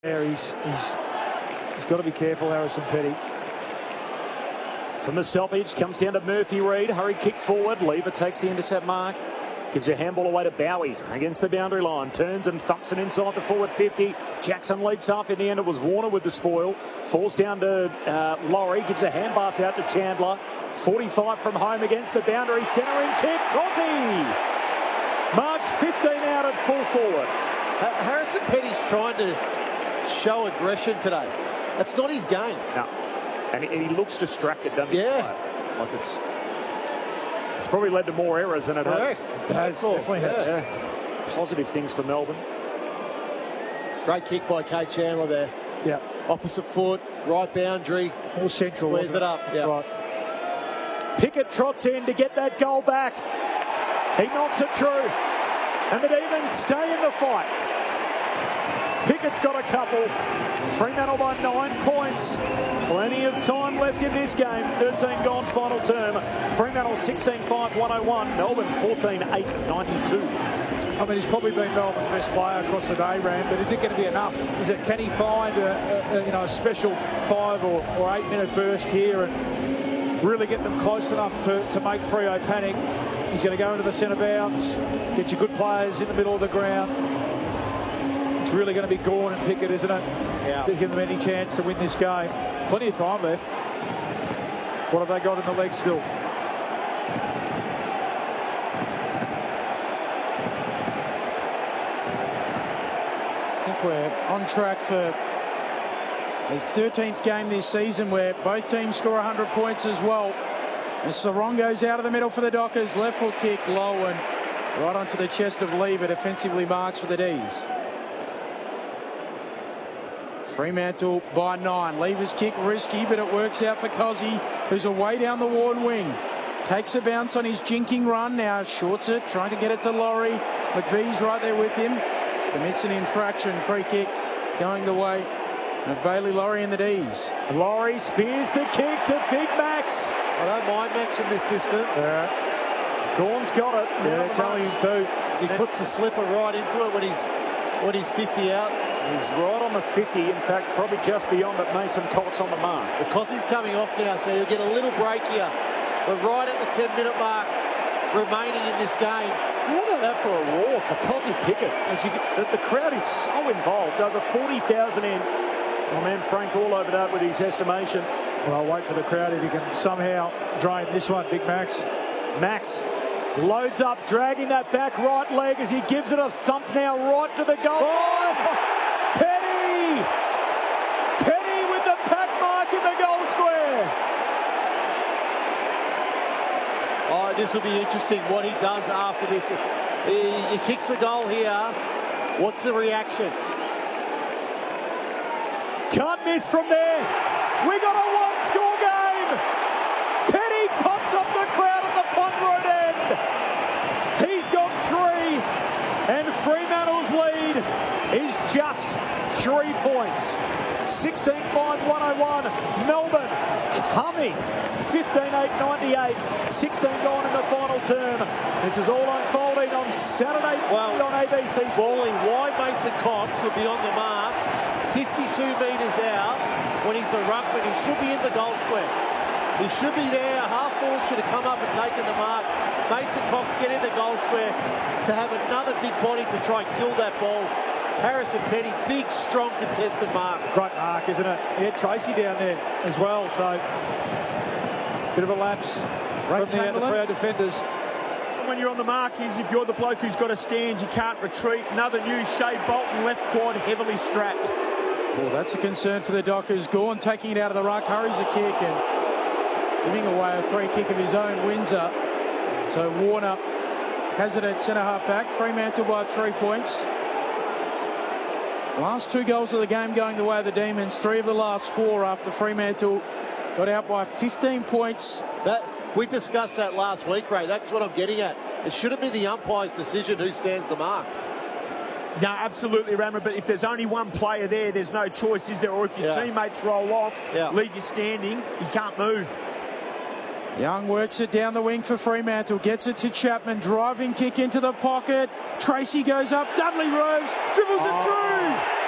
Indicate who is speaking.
Speaker 1: There he's got to be careful, Harrison Petty.
Speaker 2: From the stoppage, comes down to Murphy Reid. Hurry kick forward. Lever takes the intercept mark. Gives a handball away to Bowie against the boundary line. Turns and thumps it inside the forward 50. Jackson leaps up. In the end, it was Warner with the spoil. Falls down to Laurie. Gives a hand pass out to Chandler. 45 from home against the boundary. Centering kick. Crosby marks 15 out at full forward.
Speaker 3: Harrison Petty's trying to show aggression today. That's not his game.
Speaker 2: No. And he looks distracted, doesn't he?
Speaker 3: Yeah.
Speaker 2: Like it's probably led to more errors than it has.
Speaker 1: It has, definitely has.
Speaker 2: Yeah. Positive things for Melbourne.
Speaker 3: Great kick by Kate Chandler there.
Speaker 1: Yeah.
Speaker 3: Opposite foot, right boundary.
Speaker 1: All central.
Speaker 3: Squares it up.
Speaker 1: That's
Speaker 3: yeah.
Speaker 1: right.
Speaker 2: Pickett trots in to get that goal back. He knocks it through. And the Demons stay in the fight. Pickett's got a couple. Fremantle by 9 points. Plenty of time left in this game. 13 gone final term. Fremantle 16-5, 101. Melbourne 14-8, 92.
Speaker 1: I mean, he's probably been Melbourne's best player across the day, Ram, but is it going to be enough? Can he find a special 5 or 8 minute burst here and really get them close enough to make Freo panic? He's going to go into the centre bounce, get your good players in the middle of the ground. It's really going to be Gawn and Pickett, isn't it?
Speaker 3: Yeah.
Speaker 1: To give them any chance to win this game. Plenty of time left. What have they got in the legs still? I think we're on track for a 13th game this season where both teams score 100 points as well. As Sarong goes out of the middle for the Dockers. Left foot kick low and right onto the chest of Lever. Defensively marks for the D's. Fremantle by 9. Lever's kick risky, but it works out for Cozzy, who's away down the Ward wing. Takes a bounce on his jinking run. Now shorts it, trying to get it to Laurie. McVee's right there with him. Commits an infraction. Free kick going the way of Bailey Laurie and the D's.
Speaker 2: Laurie spears the kick to Big Max.
Speaker 3: I don't mind Max from this distance.
Speaker 2: Gawn's got it.
Speaker 1: Yeah, telling him to.
Speaker 3: He puts the slipper right into it when he's 50 out.
Speaker 2: He's right on the 50, in fact, probably just beyond it. Mason Cox on the mark.
Speaker 3: Because he's coming off now, so he'll get a little break here. But right at the 10-minute mark remaining in this game.
Speaker 2: How about that for a roar for Cozzy Pickett? The crowd is so involved. Over 40,000 in. Oh man, Frank all over that with his estimation.
Speaker 1: Well, I'll wait for the crowd if he can somehow drain this one, Big Max.
Speaker 2: Max loads up, dragging that back right leg as he gives it a thump now right to the goal. Oh! Petty with the pack mark in the goal square.
Speaker 3: Oh, this will be interesting what he does after this. He kicks the goal here. What's the reaction?
Speaker 2: Can't miss from there. We got a one-score game. Petty pops up the crowd at the Pond Road end. He's got 3, and Fremantle's lead is just 3 points. 16-5, 101. Melbourne humming. 15-8, 98. 16 gone in the final term. This is all unfolding on Saturday on ABC.
Speaker 3: Balling wide, Mason Cox will be on the mark. 52 metres out when he's a ruckman. He should be in the goal square. He should be there. Half forward should have come up and taken the mark. Mason Cox get in the goal square to have another big body to try and kill that ball. Harrison Petty, big, strong, contested mark.
Speaker 1: Great mark, isn't it? He had Tracy down there as well, so bit of a lapse from the Freo defenders.
Speaker 4: When you're on the mark is if you're the bloke who's got to stand, you can't retreat. Another new Shea Bolton, left quad, heavily strapped.
Speaker 1: Well, that's a concern for the Dockers. Gawn taking it out of the ruck, hurries the kick and giving away a free kick of his own, Windsor. So Warner has it at centre-half back. Fremantle by 3 points. Last 2 goals of the game going the way of the Demons. 3 of the last 4 after Fremantle got out by 15 points.
Speaker 3: We discussed that last week, Ray. That's what I'm getting at. It shouldn't be the umpire's decision who stands the mark.
Speaker 4: No, absolutely, Rammer, but if there's only one player there, there's no choice, is there? Or if your teammates roll off, leave you standing, you can't move.
Speaker 1: Young works it down the wing for Fremantle, gets it to Chapman, driving kick into the pocket. Tracy goes up, Dudley Rose dribbles it through.